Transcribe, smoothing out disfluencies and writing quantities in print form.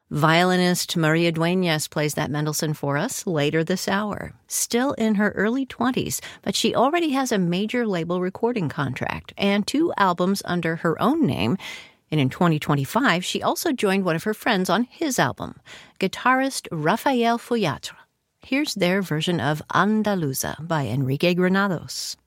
Violinist Maria Dueñas plays that Mendelssohn for us later this hour. Still in her early 20s, but she already has a major label recording contract and 2 albums under her own name. And in 2025, she also joined one of her friends on his album, guitarist Rafael Foyatre. Here's their version of Andaluza by Enrique Granados.